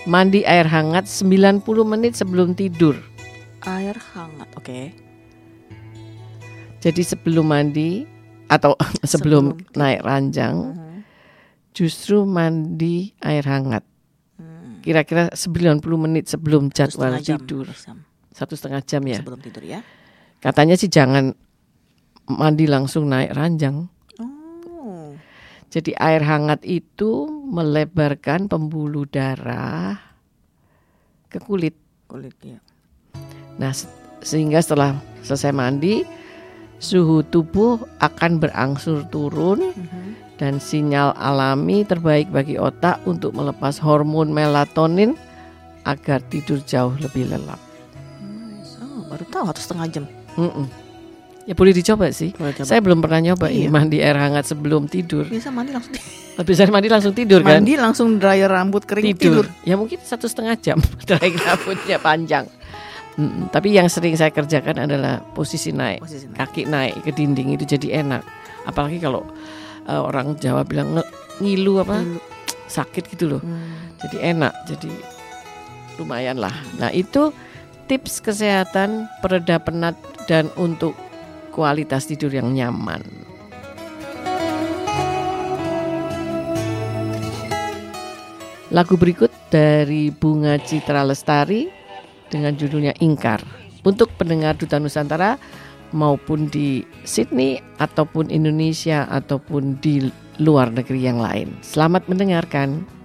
Mandi air hangat 90 menit sebelum tidur. Air hangat, oke. Jadi sebelum mandi atau sebelum naik ranjang, justru mandi air hangat. Kira-kira 90 menit sebelum jadwal tidur. 1,5 jam ya. Sebelum tidur ya. Katanya sih jangan mandi langsung naik ranjang. Jadi air hangat itu melebarkan pembuluh darah ke kulit. Ya. Nah, sehingga setelah selesai mandi, suhu tubuh akan berangsur turun dan sinyal alami terbaik bagi otak untuk melepas hormon melatonin agar tidur jauh lebih lelap. Baru tahu 1,5 jam. Ya boleh dicoba sih. Saya belum pernah nyoba ini mandi air hangat sebelum tidur. Biasa mandi langsung Biasanya mandi langsung tidur kan? Mandi langsung dryer rambut kering tidur. Ya mungkin 1,5 jam dryer rambutnya panjang. Tapi yang sering saya kerjakan adalah posisi naik. Kaki naik ke dinding itu jadi enak. Apalagi kalau orang Jawa bilang ngilu apa? Sakit gitu loh. Jadi enak. Jadi lumayan lah. Nah itu tips kesehatan pereda penat dan untuk kualitas tidur yang nyaman. Lagu berikut dari Bunga Citra Lestari dengan judulnya Ingkar. Untuk pendengar Duta Nusantara maupun di Sydney ataupun Indonesia ataupun di luar negeri yang lain. Selamat mendengarkan.